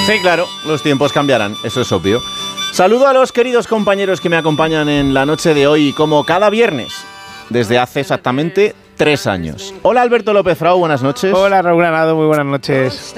Sí, claro, los tiempos cambiarán, eso es obvio. Saludo a los queridos compañeros que me acompañan en la noche de hoy, como cada viernes, desde hace exactamente 3 años. Hola Alberto López Frau, buenas noches. Hola Raúl Granado, muy buenas noches.